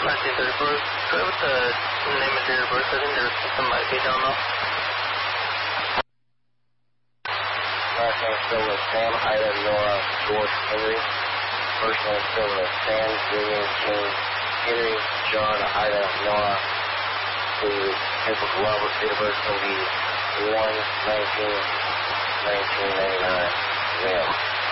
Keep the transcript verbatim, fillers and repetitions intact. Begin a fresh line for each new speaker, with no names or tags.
nineteen thirty-first. Try with the name and date of birth. I think their system might be down though.
Last name still with Sam, Ida, Nora, George, Henry. First name still with Sam, Vivian, King, Henry, John, Ida, Nora. The April Robert, date of birth will be one nineteen nineteen ninety-nine. Male.